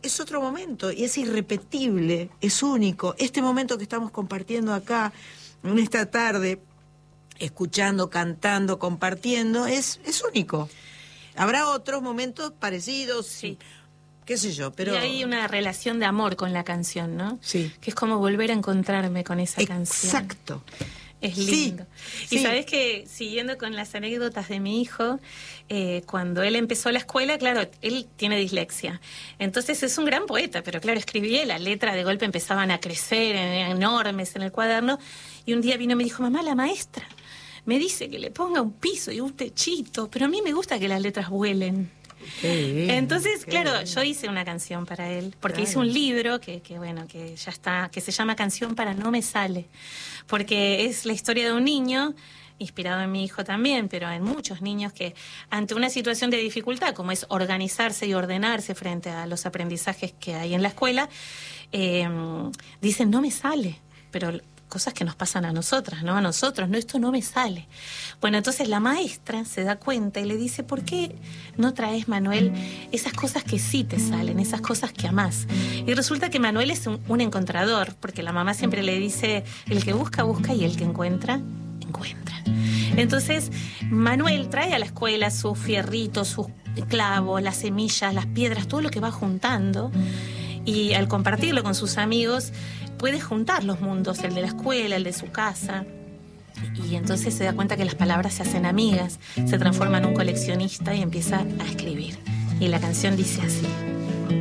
es otro momento y es irrepetible, es único. Este momento que estamos compartiendo acá, en esta tarde, escuchando, cantando, compartiendo, es único. Habrá otros momentos parecidos, Sí. qué sé yo, pero... Y hay una relación de amor con la canción, ¿no? Sí. Que es como volver a encontrarme con esa canción. Exacto. Es lindo. Sí, Y sí. sabés que, siguiendo con las anécdotas de mi hijo, cuando él empezó la escuela, claro, él tiene dislexia. Entonces es un gran poeta, pero claro, escribía y las letras de golpe empezaban a crecer enormes en el cuaderno. Y un día vino y me dijo, mamá, la maestra me dice que le ponga un piso y un techito, pero a mí me gusta que las letras vuelen. Qué bien, Entonces, qué claro, bien. yo hice una canción para él, porque Claro. hice un libro que bueno, que ya está, que se llama Canción para No Me Sale, porque es la historia de un niño, inspirado en mi hijo también, pero en muchos niños que ante una situación de dificultad, como es organizarse y ordenarse frente a los aprendizajes que hay en la escuela, dicen, no me sale, pero cosas que nos pasan a nosotras, ¿no? A nosotros, no, esto no me sale. Bueno, entonces la maestra se da cuenta y le dice, ¿por qué no traes, Manuel, esas cosas que sí te salen, esas cosas que amás? Y resulta que Manuel es un encontrador, porque la mamá siempre le dice, el que busca, busca, y el que encuentra, encuentra. Entonces, Manuel trae a la escuela sus fierritos, sus clavos, las semillas, las piedras, todo lo que va juntando, y al compartirlo con sus amigos puede juntar los mundos, el de la escuela, el de su casa, y entonces se da cuenta que las palabras se hacen amigas, se transforma en un coleccionista y empieza a escribir. Y la canción dice así: